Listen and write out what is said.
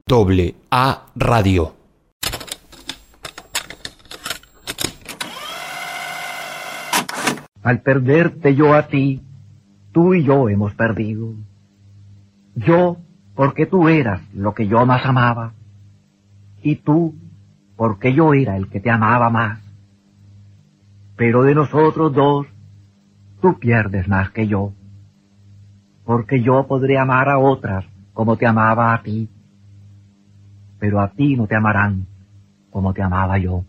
A Radio. Al perderte yo a ti, tú y yo hemos perdido. Yo, porque tú eras lo que yo más amaba, y tú, porque yo era el que te amaba más. Pero de nosotros dos, tú pierdes más que yo, porque yo podré amar a otras como te amaba a ti, pero a ti no te amarán como te amaba yo.